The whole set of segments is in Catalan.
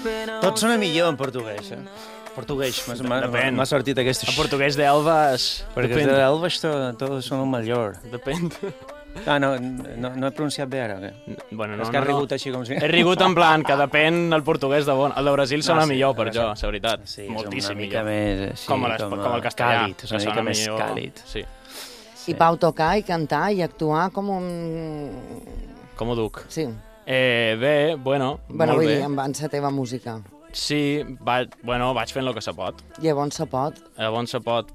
Tot sona millor en portuguès, Portugués, m'ha sortit aquesta... En portuguès d'Elvas... Perquè de Elvas tot sona millor. Depèn. No he pronunciat bé ara, Bueno, és que ha rigut així com si... He rigut en plan que depèn el portuguès de bon. El de Brasil sona millor per jo, la veritat. Sí, moltíssim millor. Una mica més... Com el castellà. Càlid, una mica més càlid. Sí. I Pau, tocar i cantar i actuar com un... Com ho duc? Sí. Bé, bueno, Bueno, molt vull bé. dir, en la teva música. Sí, vaig fent el que se pot. I a on se pot? Se pot,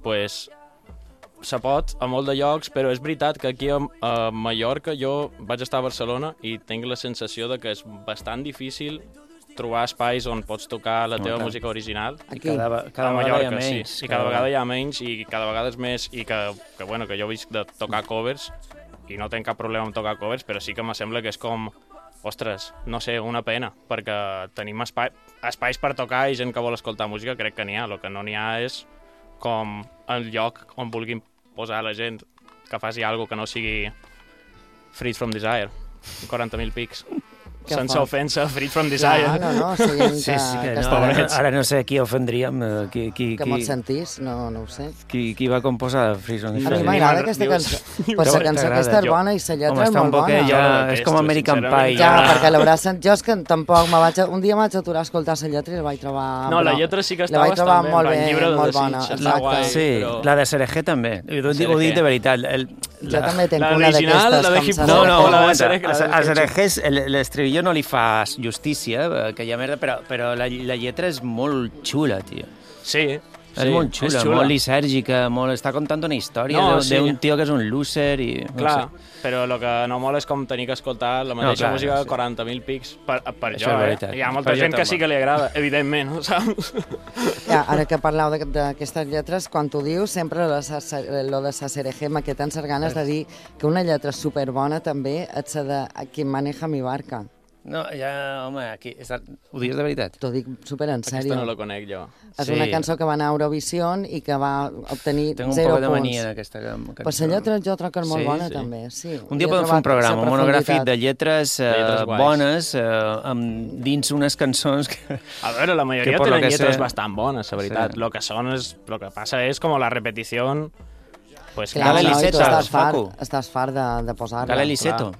se pot a molt de llocs, però és veritat que aquí a Mallorca jo vaig estar a Barcelona i tinc la sensació de que és bastant difícil trobar espais on pots tocar la teva música original. Aquí. Cada vegada hi ha menys. Sí, i cada vegada hi ha menys i cada vegada és més... I que jo visc de tocar covers i no tinc cap problema amb tocar covers, però sí que me sembla que és com... Ostres, no sé, una pena, perquè tenim espais per tocar i gent que vol escoltar música, crec que n'hi ha. El que no n'hi ha és com el lloc on vulguin posar la gent que faci alguna que no sigui Freed from Desire, 40.000 pics. Sense ofensa, Freed from Desire. No, gent Sí, que no, està... ara no sé qui ofendríem. Que me'l sentís, no ho sé. Qui va composar Freed from A mi Desire? m'agrada aquesta cançó. Però la cançó aquesta és bona i la lletra és molt bona. És com American Pie. Ja, perquè l'hauràs sentit. Jo és que tampoc un dia m'haig aturar a escoltar la lletra i la vaig trobar... No, la lletra sí que està bastant molt bé, bé, molt bona. Sí, la de Serejé també. Ho dic de veritat. Jo també tinc una d'aquestes. No, a Serejé l'estribillo no li fa justícia, que hi ha merda, però la lletra és molt xula, tio. Sí. És molt xula, molt lisèrgica, està contant una història d'un tio que és un loser i... Clar, però el que no mola és com tenir que escoltar la mateixa música de 40.000 pics per jo, Hi ha molta gent que sí que li agrada, evidentment, saps? Ara que parlau d'aquestes lletres, quan t'ho dius, sempre lo de sa Serejé m'ha quedat tants ganes de dir que una lletra superbona també és la de Quien maneja mi barca. No, ja, home, aquí... Ho dius de veritat? T'ho dic super en sèrio. Aquesta no la conec jo. És una cançó que va anar a Eurovision i que va obtenir 0 punts. Tengo un poc de mania d'aquesta cançó. Però la lletra jo crec que és molt bona, també. Un dia podem fer un programa, un monogràfic de lletres bones dins unes cançons que... A veure, la majoria tenen lletres bastant bones, la veritat. Lo que passa és com la repetició... Dale Liseto, Facu. Estàs fart de posar-la. Dale Liseto,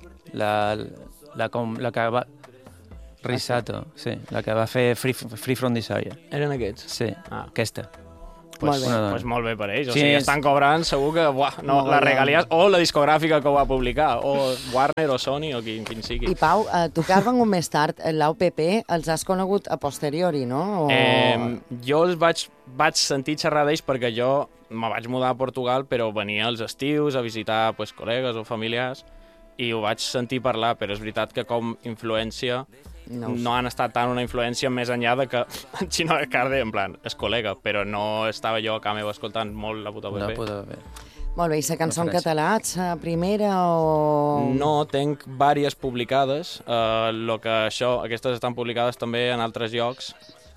la que va... Risato, sí, la que va fer Free From Desire. Eren aquests? Sí, aquesta. Pues molt bé per ells, o sigui, estan cobrant segur que la regalies, o la discogràfica que ho va publicar, o Warner o Sony o quin sigui. I Pau, tu que has vengut més tard, l'AUPP els has conegut a posteriori, no? Jo els vaig sentir xerrar d'ells perquè jo me vaig mudar a Portugal, però venia als estius a visitar col·legues o familiars i ho vaig sentir parlar, però és veritat que com influència no han estat tant una influència més enllà de que Chino Carde, en plan, és col·lega, però no estava jo a casa meva escoltant molt la puta PP. Molt bé, i la cançó en català, ets la primera o...? No, tinc vàries publicades, aquestes estan publicades també en altres llocs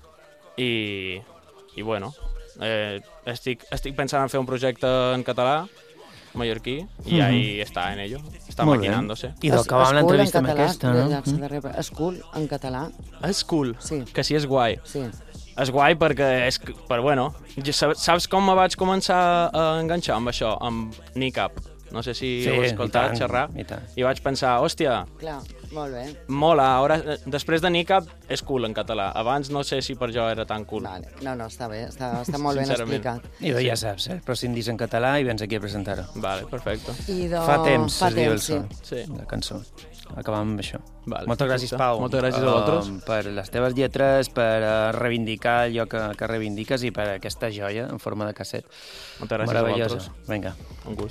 i bueno, estic pensant en fer un projecte en català, mallorquí, i ahí está en ello, està maquinándose. I d'acabant l'entrevista amb aquesta, no? És cool en català. És cool? Sí. Que sí és guai? Sí. És guai perquè saps com me vaig començar a enganxar amb això, amb Niqab? No sé si heu escoltat xerrar. I vaig pensar, hòstia... Clar, molt bé. Mola, després de Niqab és cool en català. Abans no sé si per jo era tan cool. No, està bé, està molt ben explicat. I ja saps, prescindis en català i vens aquí a presentar-ho. Vale, perfecte. Fa temps, es diu el so, la cançó. Acabem amb això. Moltes gràcies, Pau. Moltes gràcies a vosaltres. Per les teves lletres, per reivindicar allò que reivindiques i per aquesta joia en forma de casset. Moltes gràcies a vosaltres. Vinga. Un gust.